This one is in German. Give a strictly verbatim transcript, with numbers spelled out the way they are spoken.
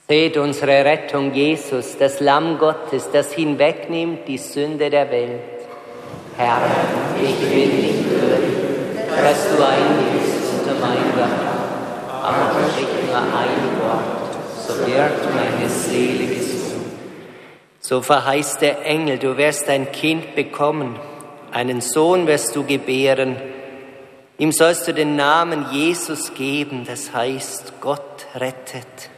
Seht unsere Rettung, Jesus, das Lamm Gottes, das hinwegnimmt die Sünde der Welt. Herr, ich bin nicht würdig, dass du eingehst unter mein Dach, aber sprich nur ein Wort, so wird meine Seele gesund. So verheißt der Engel, du wirst ein Kind bekommen, einen Sohn wirst du gebären. Ihm sollst du den Namen Jesus geben, das heißt, Gott rettet.